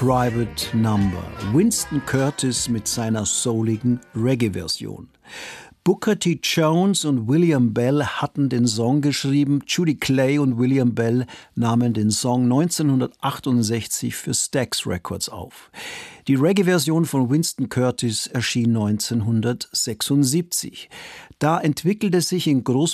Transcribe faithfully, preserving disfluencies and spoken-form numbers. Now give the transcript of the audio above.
Private Number. Winston Curtis mit seiner souligen Reggae-Version. Booker T. Jones und William Bell hatten den Song geschrieben. Judy Clay und William Bell nahmen den Song neunzehnhundertachtundsechzig für Stax Records auf. Die Reggae-Version von Winston Curtis erschien neunzehnhundertsechsundsiebzig. Da entwickelte sich in Großbritannien